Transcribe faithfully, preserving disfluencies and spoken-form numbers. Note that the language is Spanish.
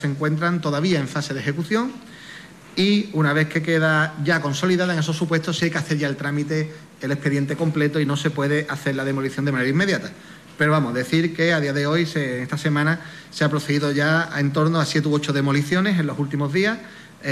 se encuentran todavía en fase de ejecución y una vez que queda ya consolidada en esos supuestos sí hay que hacer ya el trámite, el expediente completo y no se puede hacer la demolición de manera inmediata. Pero vamos, decir que a día de hoy, se, esta semana, se ha procedido ya a en torno a siete u ocho demoliciones en los últimos días,